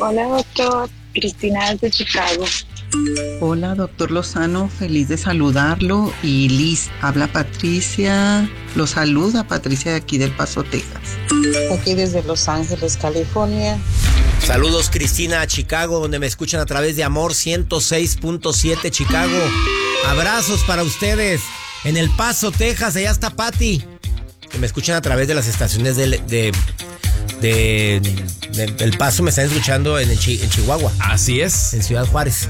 Hola, doctor. Cristina desde Chicago. Hola, doctor Lozano, feliz de saludarlo. Y Liz, habla Patricia. Lo saluda Patricia de aquí del Paso, Texas. Aquí desde Los Ángeles, California. Saludos, Cristina, a Chicago, donde me escuchan a través de Amor 106.7 Chicago. Abrazos para ustedes. En El Paso, Texas, allá está Patti. Que me escuchan a través de las estaciones del Paso, me están escuchando en Chihuahua. Así es. En Ciudad Juárez.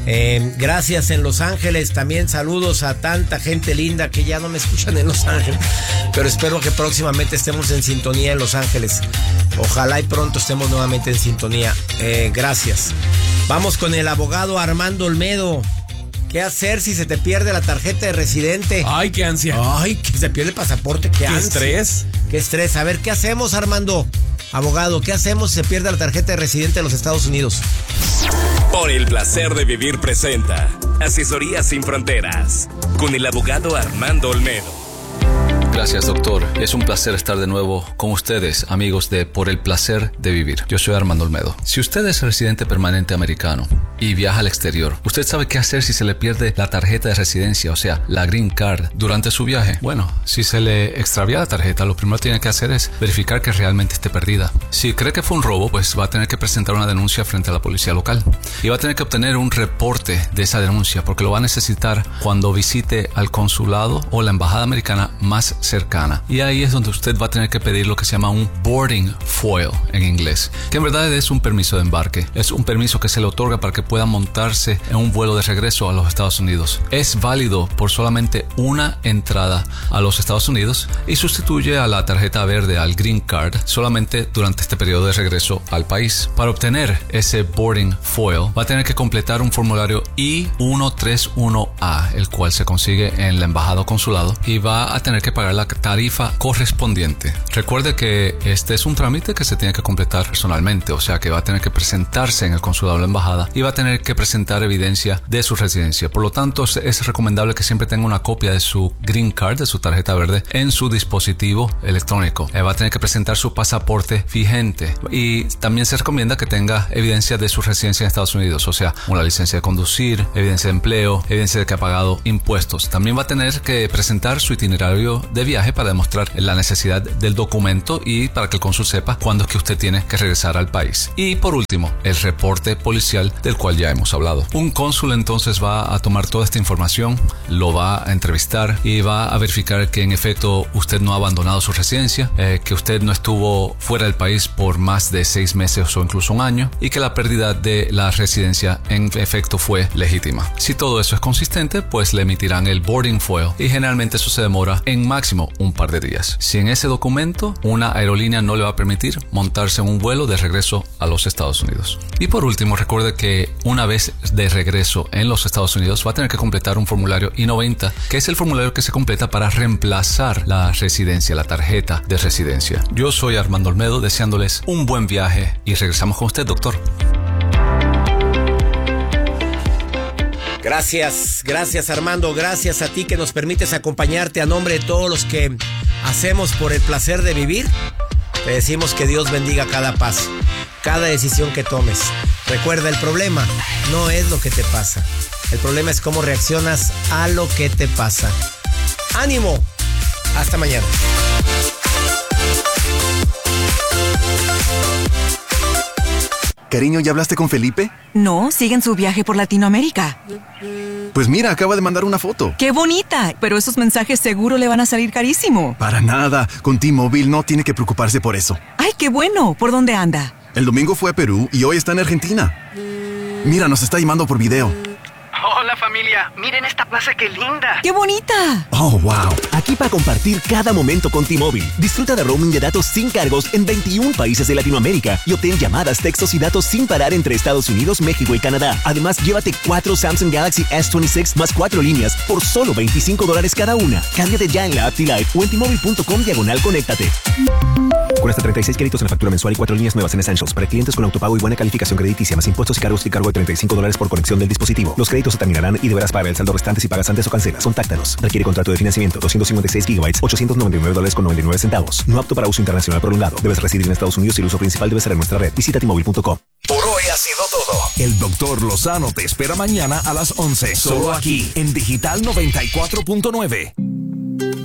Gracias en Los Ángeles. También saludos a tanta gente linda que ya no me escuchan en Los Ángeles. Pero espero que próximamente estemos en sintonía en Los Ángeles. Ojalá y pronto estemos nuevamente en sintonía. Gracias. Vamos con el abogado Armando Olmedo. ¿Qué hacer si se te pierde la tarjeta de residente? Ay, qué ansia. Ay, que se pierde el pasaporte. Qué ansia. Estrés. Qué estrés. A ver, ¿qué hacemos, Armando? Abogado, ¿qué hacemos si se pierde la tarjeta de residente de los Estados Unidos? Por el placer de vivir presenta Asesoría Sin Fronteras con el abogado Armando Olmedo. Gracias, doctor. Es un placer estar de nuevo con ustedes, amigos de Por el Placer de Vivir. Yo soy Armando Olmedo. Si usted es residente permanente americano y viaja al exterior, ¿usted sabe qué hacer si se le pierde la tarjeta de residencia, o sea, la Green Card, durante su viaje? Bueno, si se le extravía la tarjeta, lo primero que tiene que hacer es verificar que realmente esté perdida. Si cree que fue un robo, pues va a tener que presentar una denuncia frente a la policía local. Y va a tener que obtener un reporte de esa denuncia, porque lo va a necesitar cuando visite al consulado o la embajada americana más cercana. Y ahí es donde usted va a tener que pedir lo que se llama un boarding foil en inglés, que en verdad es un permiso de embarque. Es un permiso que se le otorga para que pueda montarse en un vuelo de regreso a los Estados Unidos. Es válido por solamente una entrada a los Estados Unidos y sustituye a la tarjeta verde, al Green Card, solamente durante este periodo de regreso al país. Para obtener ese boarding foil, va a tener que completar un formulario I-131A, el cual se consigue en la embajada o consulado, y va a tener que pagar la tarifa correspondiente. Recuerde que este es un trámite que se tiene que completar personalmente, o sea que va a tener que presentarse en el consulado o la embajada y va a tener que presentar evidencia de su residencia. Por lo tanto, es recomendable que siempre tenga una copia de su Green Card, de su tarjeta verde, en su dispositivo electrónico. Va a tener que presentar su pasaporte vigente y también se recomienda que tenga evidencia de su residencia en Estados Unidos, o sea, una licencia de conducir, evidencia de empleo, evidencia de que ha pagado impuestos. También va a tener que presentar su itinerario de viaje para demostrar la necesidad del documento y para que el cónsul sepa cuándo es que usted tiene que regresar al país. Y por último, el reporte policial del cual ya hemos hablado. Un cónsul entonces va a tomar toda esta información, lo va a entrevistar y va a verificar que en efecto usted no ha abandonado su residencia, que usted no estuvo fuera del país por más de 6 meses o incluso un año y que la pérdida de la residencia en efecto fue legítima. Si todo eso es consistente, pues le emitirán el boarding foil y generalmente eso se demora en máximo un par de días. Si en ese documento una aerolínea no le va a permitir montarse en un vuelo de regreso a los Estados Unidos. Y por último, recuerde que una vez de regreso en los Estados Unidos va a tener que completar un formulario I-90, que es el formulario que se completa para reemplazar la residencia, la tarjeta de residencia. Yo soy Armando Olmedo, deseándoles un buen viaje y regresamos con usted, doctor. Gracias Armando, gracias a ti que nos permites acompañarte a nombre de todos los que hacemos Por el Placer de Vivir. Te decimos que Dios bendiga cada paso, cada decisión que tomes. Recuerda, el problema no es lo que te pasa, el problema es cómo reaccionas a lo que te pasa. ¡Ánimo! Hasta mañana. Cariño, ¿ya hablaste con Felipe? No, sigue en su viaje por Latinoamérica. Pues mira, acaba de mandar una foto. ¡Qué bonita! Pero esos mensajes seguro le van a salir carísimo. Para nada, con T-Mobile no tiene que preocuparse por eso. ¡Ay, qué bueno! ¿Por dónde anda? El domingo fue a Perú y hoy está en Argentina. Mira, nos está llamando por video. Hola familia, miren esta plaza, qué linda. ¡Qué bonita! Oh, wow. Aquí para compartir cada momento con T-Mobile. Disfruta de roaming de datos sin cargos en 21 países de Latinoamérica y obtén llamadas, textos y datos sin parar entre Estados Unidos, México y Canadá. Además, llévate 4 Samsung Galaxy S26 más 4 líneas por solo $25 cada una. Cámbiate ya en la app T-Live o en T-Mobile.com/conéctate. Con hasta 36 créditos en la factura mensual y 4 líneas nuevas en Essentials para clientes con autopago y buena calificación crediticia, más impuestos y cargos y cargo de $35 por conexión del dispositivo. Los créditos se terminarán y deberás pagar el saldo restante si pagas antes o cancelas. Contáctanos. Requiere contrato de financiamiento, 256 GB, $899.99. No apto para uso internacional prolongado. Debes residir en Estados Unidos y el uso principal debe ser en nuestra red. Visita T-Mobile.com. Por hoy El Dr. Lozano te espera mañana a las 11. Solo aquí, en Digital 94.9.